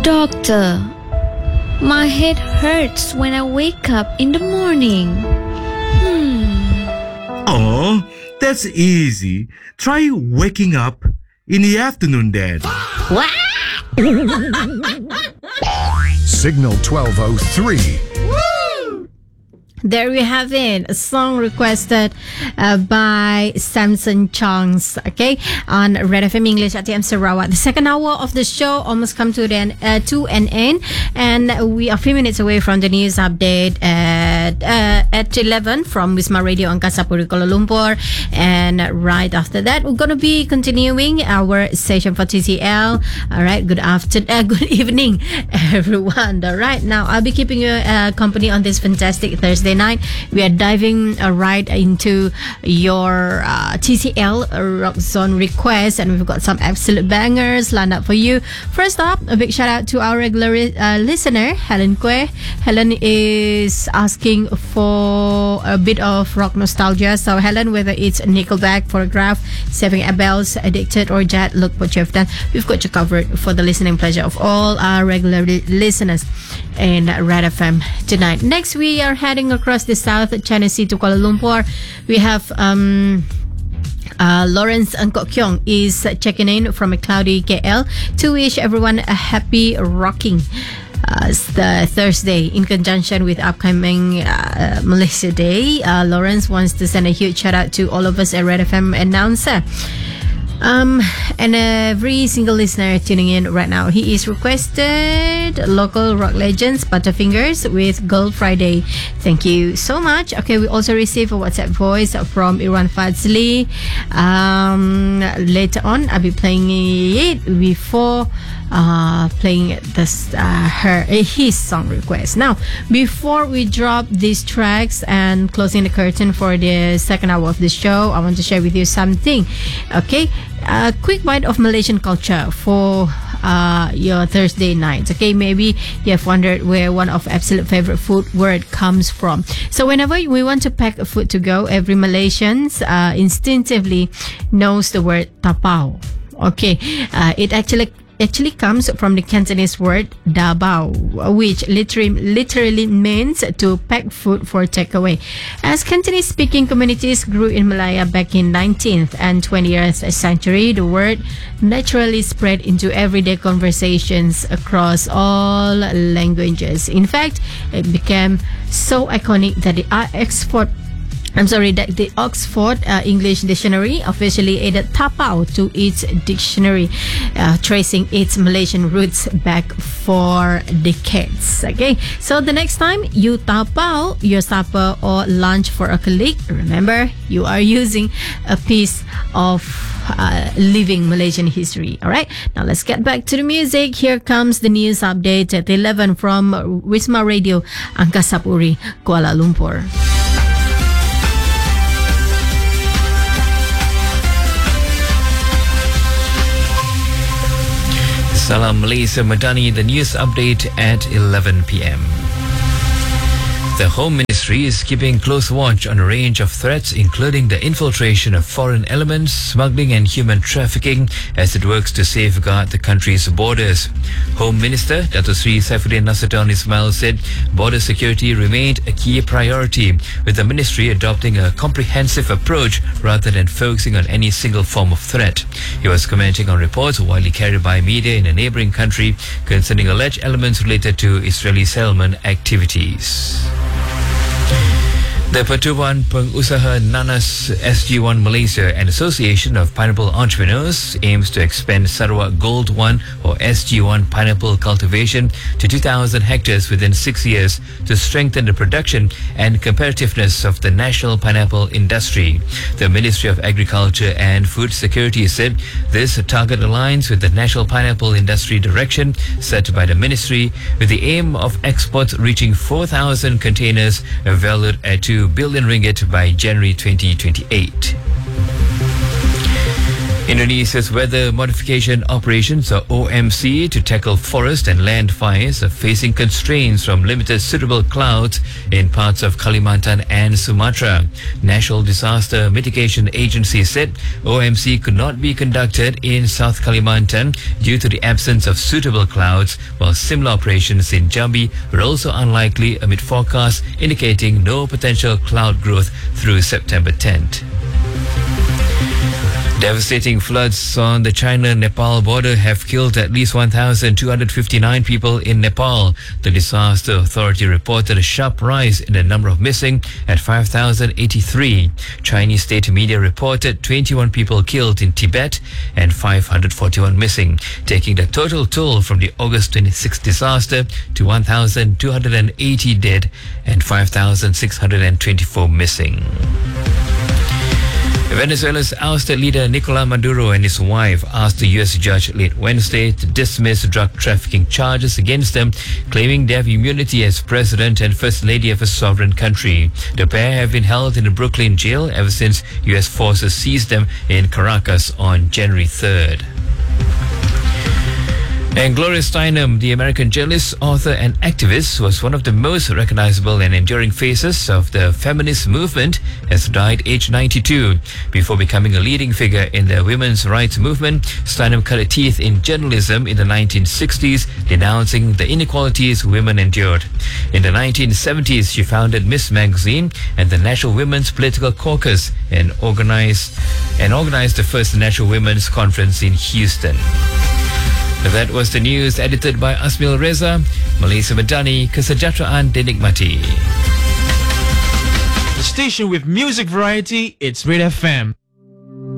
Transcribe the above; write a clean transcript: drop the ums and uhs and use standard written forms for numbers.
Doctor, my head hurts when I wake up in the morning. Oh, that's easy. Try waking up in the afternoon, Dad. What? Signal 1203. There we have it, a song requested by Samson Chongs, okay, on Red FM English at TM Sarawak. The second hour of the show almost come to an end, and we are a few minutes away from the news update at 11 from Wisma Radio Angkasa Puri, Kuala Lumpur. And right after that, we're going to be continuing our session for TCL. All right, good evening, everyone. All right, now I'll be keeping you company on this fantastic Thursday night. We are diving right into your TCL Rock Zone requests, and we've got some absolute bangers lined up for you. First up, a big shout out to our regular listener, Helen Kwe. Helen is asking for a bit of rock nostalgia. So Helen, whether it's Nickelback, Photograph, Saving Abel's Addicted, or Jet, look what you've done. We've got you covered for the listening pleasure of all our regular listeners in Red FM tonight. Next, we are heading across the South China Sea to Kuala Lumpur. We have Lawrence Angkok Kyong is checking in from a cloudy KL to wish everyone a happy rocking the Thursday in conjunction with upcoming Malaysia Day. Lawrence wants to send a huge shout out to all of us at Red FM announcer. And every single listener tuning in right now. He is requested local rock legends Butterfingers with Gold Friday. Thank you so much. Okay, we also received a WhatsApp voice from Irwan Fazli. Later on, I'll be playing it before playing his song request. Now, before we drop these tracks and closing the curtain for the second hour of the show, I want to share with you something. Okay, a quick bite of Malaysian culture for your Thursday night. Okay, maybe you have wondered where one of absolute favorite food word comes from. So whenever we want to pack food to go, every Malaysians instinctively knows the word tapau. Okay, it actually comes from the Cantonese word dabao, which literally means to pack food for takeaway. As Cantonese-speaking communities grew in Malaya back in 19th and 20th century, the word naturally spread into everyday conversations across all languages. In fact, it became so iconic that the Oxford English Dictionary officially added tapau to its dictionary, tracing its Malaysian roots back for decades. Okay, so the next time you tapau your supper or lunch for a colleague, remember you are using a piece of living Malaysian history. All right, now let's get back to the music. Here comes the news update at 11 from Wisma Radio Angkasa Puri, Kuala Lumpur. Salam Malaysia Madani, the news update at 11 p.m. The Home Ministry is keeping close watch on a range of threats, including the infiltration of foreign elements, smuggling and human trafficking, as it works to safeguard the country's borders. Home Minister Dato Sri Saifuddin Nasution Ismail said border security remained a key priority, with the ministry adopting a comprehensive approach rather than focusing on any single form of threat. He was commenting on reports widely carried by media in a neighboring country concerning alleged elements related to Israeli settlement activities. The Pertubuhan Pengusaha Nanas SG1 Malaysia, an association of pineapple entrepreneurs, aims to expand Sarawak Gold 1 or SG1 pineapple cultivation to 2,000 hectares within 6 years to strengthen the production and competitiveness of the national pineapple industry. The Ministry of Agriculture and Food Security said this target aligns with the national pineapple industry direction set by the ministry, with the aim of exports reaching 4,000 containers valued at 2 billion ringgit by January 2028. Indonesia's Weather Modification Operations, or OMC, to tackle forest and land fires are facing constraints from limited suitable clouds in parts of Kalimantan and Sumatra. National Disaster Mitigation Agency said OMC could not be conducted in South Kalimantan due to the absence of suitable clouds, while similar operations in Jambi were also unlikely amid forecasts indicating no potential cloud growth through September 10th. Devastating floods on the China-Nepal border have killed at least 1,259 people in Nepal. The disaster authority reported a sharp rise in the number of missing at 5,083. Chinese state media reported 21 people killed in Tibet and 541 missing, taking the total toll from the August 26 disaster to 1,280 dead and 5,624 missing. Venezuela's ousted leader Nicolás Maduro and his wife asked the U.S. judge late Wednesday to dismiss drug trafficking charges against them, claiming they have immunity as president and first lady of a sovereign country. The pair have been held in a Brooklyn jail ever since U.S. forces seized them in Caracas on January 3rd. And Gloria Steinem, the American journalist, author and activist, was one of the most recognizable and enduring faces of the feminist movement, has died aged 92. Before becoming a leading figure in the women's rights movement, Steinem cut her teeth in journalism in the 1960s, denouncing the inequalities women endured. In the 1970s, she founded Miss Magazine and the National Women's Political Caucus and organized the first National Women's Conference in Houston. That was the news edited by Asmil Reza. Malaysia Madani, Kesejahteraan dinikmati. The station with music variety, it's Red FM.